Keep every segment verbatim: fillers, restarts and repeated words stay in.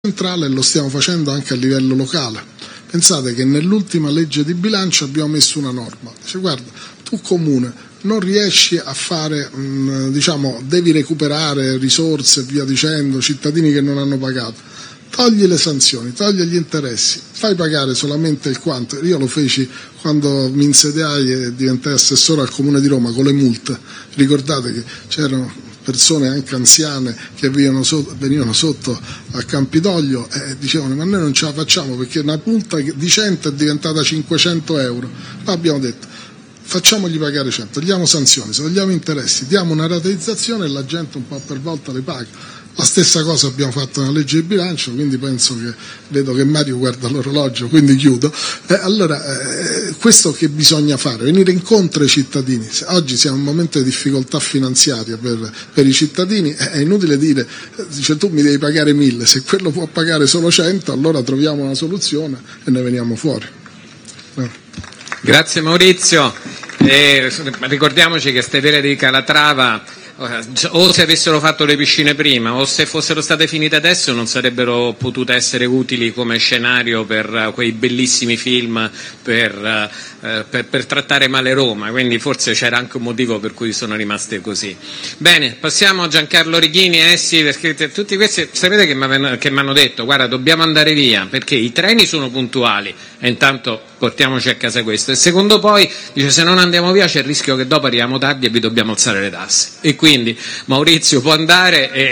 centrale e lo stiamo facendo anche a livello locale. Pensate che nell'ultima legge di bilancio abbiamo messo una norma, dice guarda, tu comune non riesci a fare, mh, diciamo, devi recuperare risorse e via dicendo, cittadini che non hanno pagato, togli le sanzioni, togli gli interessi, fai pagare solamente il quanto. Io lo feci quando mi insediai e diventai assessore al Comune di Roma con le multe, ricordate che c'erano persone anche anziane che venivano sotto, venivano sotto a Campidoglio e dicevano ma noi non ce la facciamo perché una multa di cento è diventata cinquecento euro. Noi abbiamo detto facciamogli pagare cento, diamo sanzioni, togliamo interessi, diamo una rateizzazione e la gente un po' per volta le paga. La stessa cosa abbiamo fatto nella legge di bilancio, quindi penso che, vedo che Mario guarda l'orologio, quindi chiudo. Eh, allora, eh, questo che bisogna fare? Venire incontro ai cittadini. Oggi siamo in un momento di difficoltà finanziaria per, per i cittadini, eh, è inutile dire, dice tu mi devi pagare mille, se quello può pagare solo cento, allora troviamo una soluzione e ne veniamo fuori. Eh. Grazie Maurizio. Eh, ricordiamoci che Stevere di Calatrava, o se avessero fatto le piscine prima o se fossero state finite adesso non sarebbero potute essere utili come scenario per quei bellissimi film per, eh, per, per trattare male Roma, quindi forse c'era anche un motivo per cui sono rimaste così. Bene, passiamo a Giancarlo Righini. Eh sì, perché tutti questi sapete che mi hanno detto guarda dobbiamo andare via perché i treni sono puntuali e intanto portiamoci a casa questo, e secondo poi dice se non andiamo via c'è il rischio che dopo arriviamo tardi e vi dobbiamo alzare le tasse, e quindi Maurizio può andare e,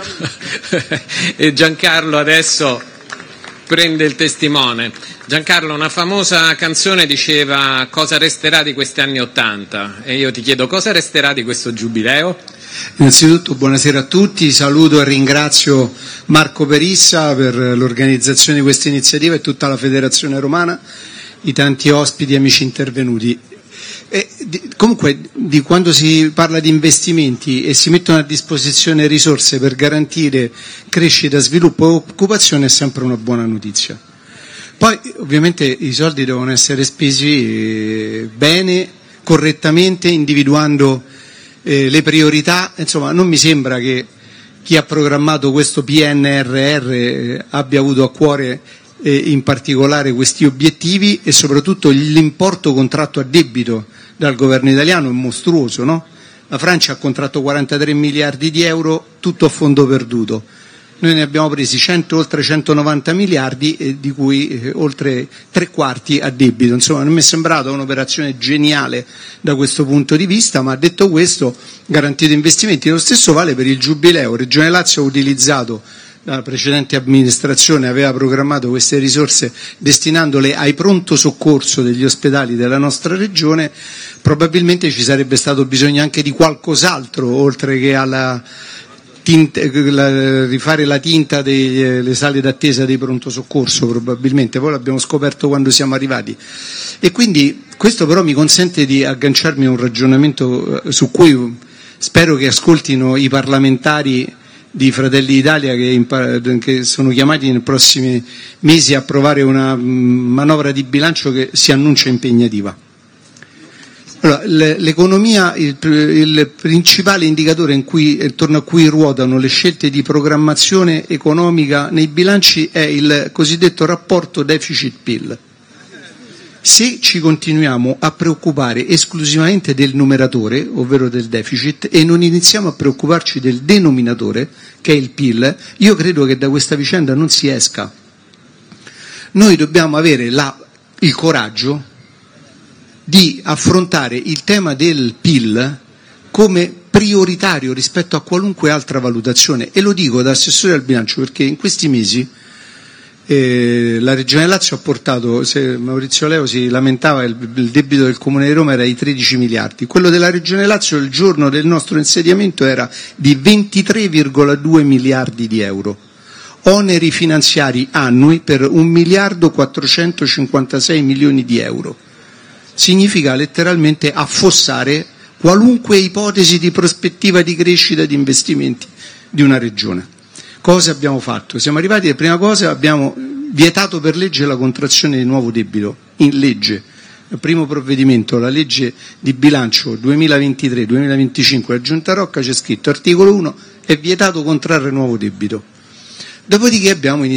e Giancarlo adesso prende il testimone. Giancarlo, una famosa canzone diceva cosa resterà di questi anni Ottanta, e io ti chiedo cosa resterà di questo giubileo? Innanzitutto buonasera a tutti, saluto e ringrazio Marco Perissa per l'organizzazione di questa iniziativa e tutta la Federazione Romana, i tanti ospiti e amici intervenuti. E, di, comunque di quando si parla di investimenti e si mettono a disposizione risorse per garantire crescita, sviluppo e occupazione è sempre una buona notizia. Poi ovviamente i soldi devono essere spesi bene, correttamente, individuando eh, le priorità. Insomma, non mi sembra che chi ha programmato questo P N R R eh, abbia avuto a cuore eh, in particolare questi obiettivi, e soprattutto l'importo contratto a debito dal governo italiano è mostruoso, no? La Francia ha contratto quarantatré miliardi di euro, tutto a fondo perduto. Noi ne abbiamo presi cento, oltre centonovanta miliardi, eh, di cui eh, oltre tre quarti a debito. Insomma, non mi è sembrata un'operazione geniale da questo punto di vista, ma detto questo, garantito investimenti. Lo stesso vale per il Giubileo. Regione Lazio ha utilizzato, la precedente amministrazione aveva programmato queste risorse destinandole ai pronto soccorso degli ospedali della nostra regione. Probabilmente ci sarebbe stato bisogno anche di qualcos'altro, oltre che alla tinta, la, rifare la tinta delle sale d'attesa dei pronto soccorso, probabilmente, poi l'abbiamo scoperto quando siamo arrivati. E quindi questo però mi consente di agganciarmi a un ragionamento su cui spero che ascoltino i parlamentari di Fratelli d'Italia che, che sono chiamati nei prossimi mesi a approvare una manovra di bilancio che si annuncia impegnativa. Allora, l'economia, il, il principale indicatore in cui, intorno a cui ruotano le scelte di programmazione economica nei bilanci è il cosiddetto rapporto deficit-P I L. Se ci continuiamo a preoccupare esclusivamente del numeratore, ovvero del deficit, e non iniziamo a preoccuparci del denominatore, che è il P I L, io credo che da questa vicenda non si esca. Noi dobbiamo avere la, il coraggio di affrontare il tema del P I L come prioritario rispetto a qualunque altra valutazione, e lo dico da assessore al bilancio perché in questi mesi Eh, la Regione Lazio ha portato, se Maurizio Leo si lamentava, il, il debito del Comune di Roma era di tredici miliardi, quello della Regione Lazio il giorno del nostro insediamento era di ventitré virgola due miliardi di euro, oneri finanziari annui per un miliardo quattrocentocinquantasei milioni di euro. Significa letteralmente affossare qualunque ipotesi di prospettiva di crescita di investimenti di una regione. Cosa abbiamo fatto? Siamo arrivati, la prima cosa, abbiamo vietato per legge la contrazione di nuovo debito, in legge. Il primo provvedimento, la legge di bilancio duemilaventitré duemilaventicinque, la Giunta Rocca, c'è scritto articolo uno, è vietato contrarre nuovo debito. Dopodiché abbiamo iniziato